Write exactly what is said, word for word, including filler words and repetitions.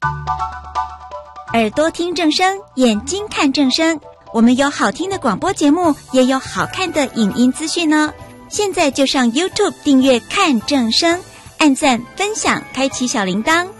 耳朵听正声，眼睛看正声，我们有好听的广播节目，也有好看的影音资讯呢。现在就上 YouTube 订阅看正声，按赞分享，开启小铃铛，